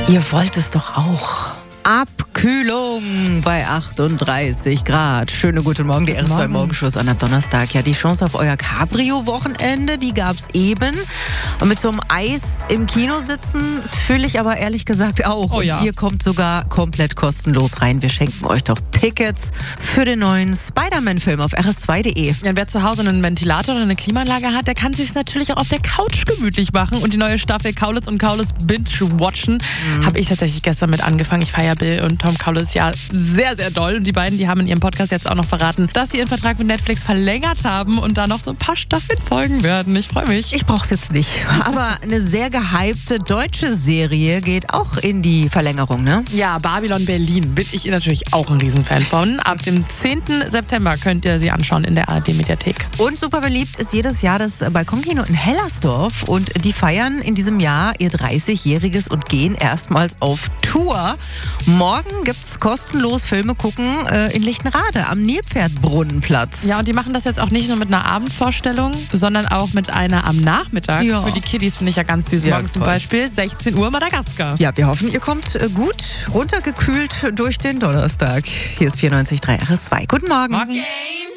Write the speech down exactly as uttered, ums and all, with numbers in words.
Ihr wollt es doch auch. Abkühlung bei achtunddreißig Grad. Schöne guten Morgen, die R S zwei Morgenschuss an am Donnerstag. Ja, die Chance auf euer Cabrio-Wochenende, die gab's eben. Und mit so einem Eis im Kino sitzen fühle ich aber ehrlich gesagt auch. Oh ja. Und ihr kommt sogar komplett kostenlos rein. Wir schenken euch doch Tickets für den neuen Spider-Man-Film auf r s zwei punkt d e. Ja, wer zu Hause einen Ventilator oder eine Klimaanlage hat, der kann sich natürlich auch auf der Couch gemütlich machen und die neue Staffel Kaulitz und Kaulitz binge-watchen. Mhm. Habe ich tatsächlich gestern mit angefangen. Ich feiere Bill und Tom Kaulitz ja sehr, sehr doll. Und die beiden, die haben in ihrem Podcast jetzt auch noch verraten, dass sie ihren Vertrag mit Netflix verlängert haben und da noch so ein paar Staffeln folgen werden. Ich freue mich. Ich brauch's jetzt nicht. Aber eine sehr gehypte deutsche Serie geht auch in die Verlängerung, ne? Ja, Babylon Berlin bin ich natürlich auch ein Riesenfan von. Ab dem zehnten September könnt ihr sie anschauen in der A R D-Mediathek. Und super beliebt ist jedes Jahr das Balkonkino in Hellersdorf. Und die feiern in diesem Jahr ihr dreißigjähriges und gehen erstmals auf Tour. Morgen gibt's kostenlos Filme gucken äh, in Lichtenrade am Nilpferdbrunnenplatz. Ja, und die machen das jetzt auch nicht nur mit einer Abendvorstellung, sondern auch mit einer am Nachmittag. Ja. Für die Kiddies finde ich ja ganz süß. Ja, Morgen zum toll. Beispiel sechzehn Uhr Madagaskar. Ja, wir hoffen, ihr kommt äh, gut runtergekühlt durch den Donnerstag. Hier ist vierundneunzig Komma drei R S zwei. Guten Morgen. Morgen.